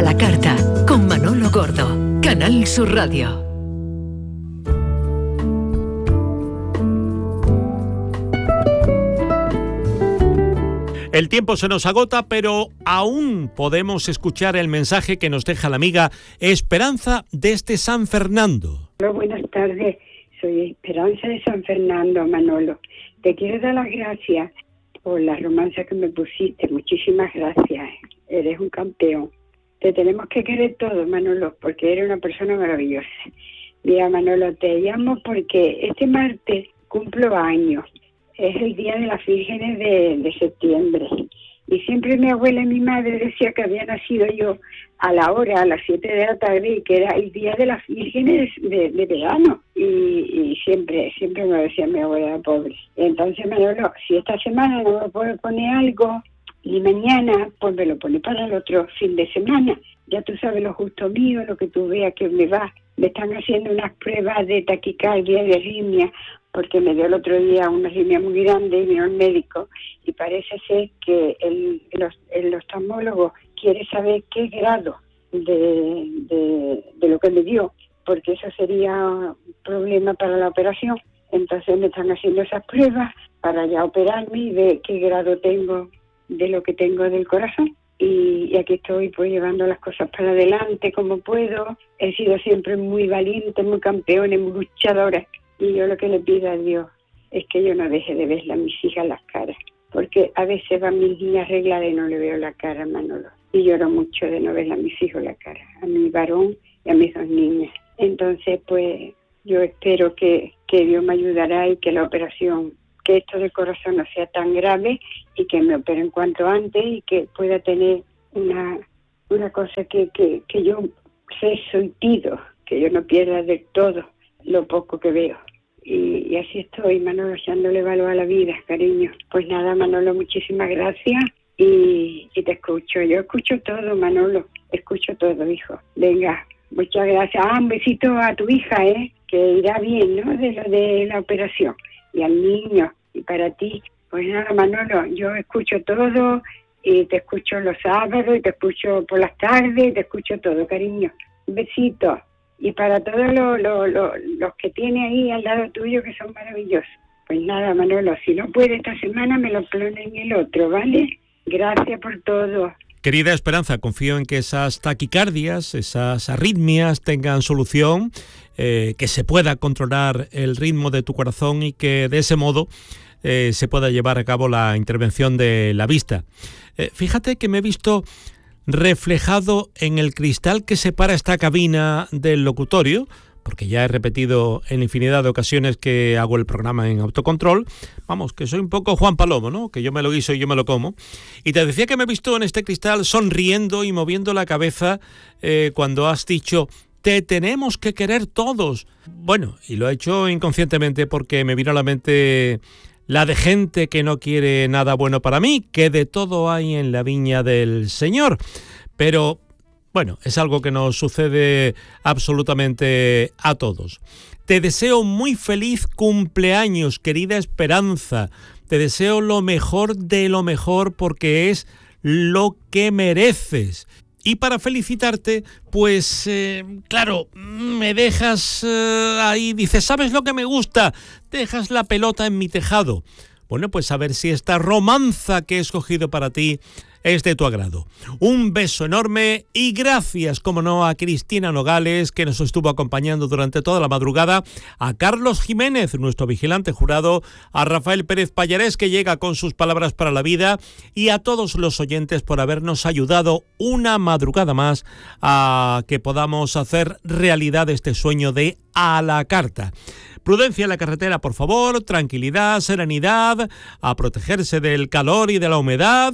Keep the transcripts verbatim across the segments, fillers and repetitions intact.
A la carta, con Manolo Gordo, Canal Sur Radio. El tiempo se nos agota, pero aún podemos escuchar el mensaje que nos deja la amiga Esperanza desde San Fernando. Hola, buenas tardes. Soy Esperanza de San Fernando, Manolo. Te quiero dar las gracias por la romanza que me pusiste. Muchísimas gracias. Eres un campeón. Te tenemos que querer todos, Manolo, porque eres una persona maravillosa. Mira, Manolo, te llamo porque este martes cumplo años. Es el día de las vírgenes de, de septiembre. Y siempre mi abuela y mi madre decía que había nacido yo a la hora, a las siete de la tarde, y que era el día de las vírgenes de, de verano. Y, y siempre siempre me decía mi abuela, pobre. Entonces, Manolo, si esta semana no me puedo poner algo, y mañana, pues me lo pone para el otro fin de semana. Ya tú sabes lo justo mío, lo que tú veas que me va. Me están haciendo unas pruebas de taquicardia, de arritmia, porque me dio el otro día una arritmia muy grande y vino el médico y parece ser que el, el, el oftalmólogo quiere saber qué grado de, de, de lo que me dio, porque eso sería un problema para la operación. Entonces me están haciendo esas pruebas para ya operarme y ver qué grado tengo de lo que tengo del corazón. Y, y aquí estoy pues llevando las cosas para adelante como puedo. He sido siempre muy valiente, muy campeona, muy luchadora. Y yo lo que le pido a Dios es que yo no deje de verle a mis hijas las caras. Porque a veces van mis niñas arregladas y no le veo la cara, Manolo. Y lloro mucho de no verle a mis hijos la cara. A mi varón y a mis dos niñas. Entonces, pues, yo espero que, que Dios me ayudará y que la operación, que esto del corazón no sea tan grave y que me operen cuanto antes y que pueda tener una, una cosa que, que, que yo sé sentido, que yo no pierda del todo lo poco que veo. Y, y así estoy, Manolo, echándole valor a la vida, cariño. Pues nada, Manolo, muchísimas gracias y, y te escucho. Yo escucho todo, Manolo, escucho todo, hijo. Venga, muchas gracias. Ah, un besito a tu hija, ¿eh? Que irá bien, ¿no? De lo de la operación. Y al niño, y para ti. Pues nada, Manolo, yo escucho todo y te escucho los sábados y te escucho por las tardes y te escucho todo, cariño. Un besito. Y para todos los lo, lo, los que tiene ahí al lado tuyo, que son maravillosos. Pues nada, Manolo, si no puede esta semana, me lo ponen en el otro, ¿vale? Gracias por todo. Querida Esperanza, confío en que esas taquicardias, esas arritmias tengan solución, eh, que se pueda controlar el ritmo de tu corazón y que de ese modo eh, se pueda llevar a cabo la intervención de la vista. Eh, fíjate que me he visto reflejado en el cristal que separa esta cabina del locutorio, porque ya he repetido en infinidad de ocasiones que hago el programa en autocontrol, vamos, que soy un poco Juan Palomo, ¿no? Que yo me lo guiso y yo me lo como. Y te decía que me he visto en este cristal sonriendo y moviendo la cabeza eh, cuando has dicho, te tenemos que querer todos. Bueno, y lo he hecho inconscientemente porque me vino a la mente la de gente que no quiere nada bueno para mí, que de todo hay en la viña del Señor. Pero bueno, es algo que nos sucede absolutamente a todos. Te deseo muy feliz cumpleaños, querida Esperanza. Te deseo lo mejor de lo mejor porque es lo que mereces. Y para felicitarte, pues, eh, claro, me dejas eh, ahí, dices, ¿sabes lo que me gusta? Dejas la pelota en mi tejado. Bueno, pues a ver si esta romanza que he escogido para ti es de tu agrado. Un beso enorme y gracias, como no, a Cristina Nogales, que nos estuvo acompañando durante toda la madrugada, a Carlos Jiménez, nuestro vigilante jurado, a Rafael Pérez Pallarés, que llega con sus palabras para la vida, y a todos los oyentes por habernos ayudado una madrugada más a que podamos hacer realidad este sueño de A la Carta. Prudencia en la carretera, por favor, tranquilidad, serenidad, a protegerse del calor y de la humedad.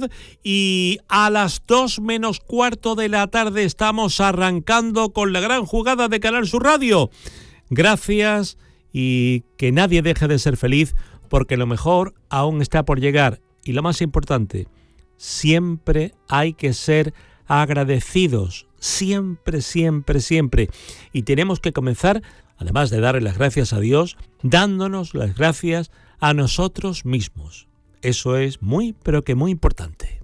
Y a las dos menos cuarto de la tarde estamos arrancando con la gran jugada de Canal Sur Radio. Gracias y que nadie deje de ser feliz porque lo mejor aún está por llegar. Y lo más importante, siempre hay que ser agradecidos. Siempre, siempre, siempre. Y tenemos que comenzar, además de darle las gracias a Dios, dándonos las gracias a nosotros mismos. Eso es muy, pero que muy importante.